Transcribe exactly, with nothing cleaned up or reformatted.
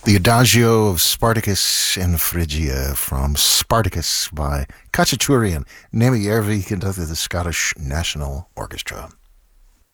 The Adagio of Spartacus and Phrygia from Spartacus by Khachaturian, Nemi Järvi, conducted the Scottish National Orchestra.